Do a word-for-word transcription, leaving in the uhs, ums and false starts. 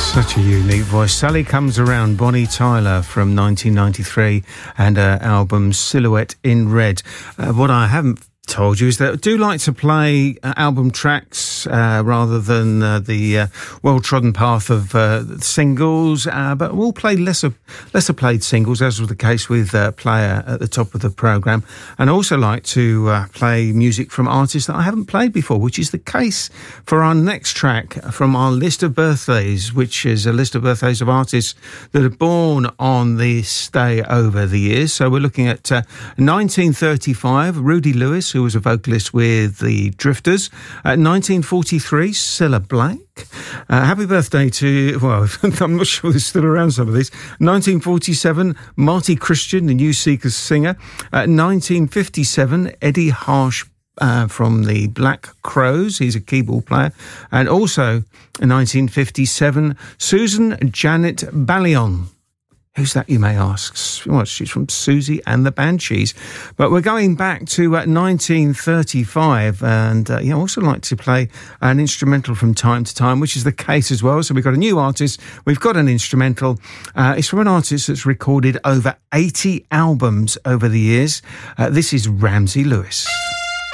Such a unique voice. Sally Comes Around, Bonnie Tyler from nineteen ninety-three, and her album Silhouette in Red. Uh, what I haven't told you is that I do like to play uh, album tracks uh, rather than uh, the uh, well-trodden path of uh, singles, uh, but we'll play lesser lesser played singles, as was the case with uh, Player at the top of the programme. And I also like to uh, play music from artists that I haven't played before, which is the case for our next track from our list of birthdays, which is a list of birthdays of artists that are born on this day over the years. So we're looking at uh, nineteen thirty-five, Rudy Lewis, who was a vocalist with the Drifters. At nineteen forty-three, Cilla Black. Uh, happy birthday to, well, I'm not sure they're still around, some of these. nineteen forty-seven, Marty Christian, the New Seekers singer. At nineteen fifty-seven, Eddie Harsh uh, from the Black Crows. He's a keyboard player. And also, in nineteen fifty-seven, Susan Janet Ballion. Who's that, you may ask? Well, she's from Susie and the Banshees. But we're going back to uh, nineteen thirty-five, and uh, you know, I also like to play an instrumental from time to time, which is the case as well. So we've got a new artist, we've got an instrumental. Uh, it's from an artist that's recorded over eighty albums over the years. Uh, this is Ramsey Lewis.